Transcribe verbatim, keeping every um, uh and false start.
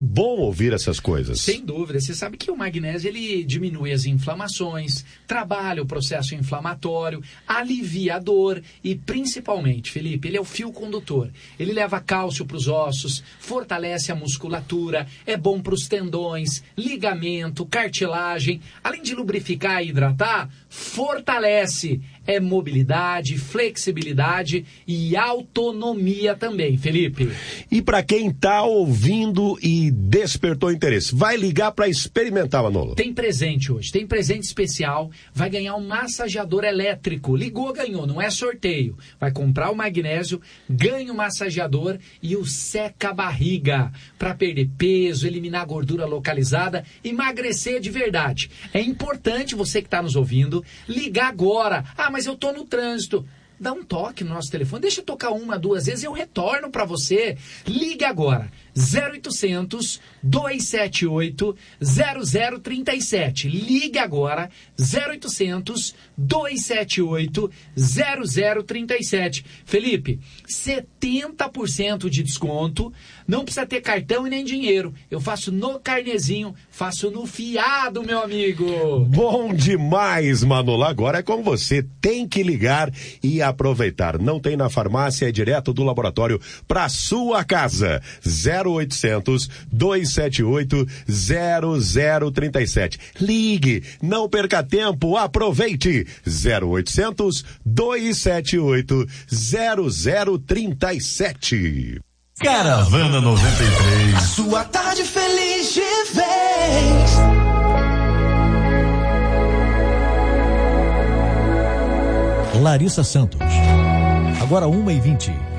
bom ouvir essas coisas. Sem dúvida. Você sabe que o magnésio ele diminui as inflamações, trabalha o processo inflamatório, alivia a dor e, principalmente, Felipe, ele é o fio condutor. Ele leva cálcio para os ossos, fortalece a musculatura, é bom para os tendões, ligamento, cartilagem. Além de lubrificar e hidratar, fortalece. É mobilidade, flexibilidade e autonomia também, Felipe. E para quem está ouvindo e despertou interesse, vai ligar para experimentar, Manolo. Tem presente hoje, tem presente especial, vai ganhar um massageador elétrico. Ligou, ganhou, não é sorteio. Vai comprar o magnésio, ganha o massageador e o seca-barriga para perder peso, eliminar gordura localizada, emagrecer de verdade. É importante você que está nos ouvindo ligar agora. Ah, mas eu tô no trânsito. Dá um toque no nosso telefone, deixa eu tocar uma, duas vezes e eu retorno para você. Ligue agora, zero oitocentos, dois sete oito, zero zero três sete. Ligue agora, zero oitocentos, dois sete oito, zero zero três sete. Felipe, setenta por cento de desconto, não precisa ter cartão e nem dinheiro. Eu faço no carnezinho, faço no fiado, meu amigo. Bom demais, Manolo. Agora é com você, tem que ligar e aproveitar. Não tem na farmácia, é direto do laboratório para sua casa. zero oitocentos, dois sete oito, zero zero três sete. Ligue, não perca tempo, aproveite. zero oitocentos, dois sete oito, zero zero três sete. Caravana noventa e três. A sua tarde feliz de vez. Larissa Santos. Agora uma e vinte.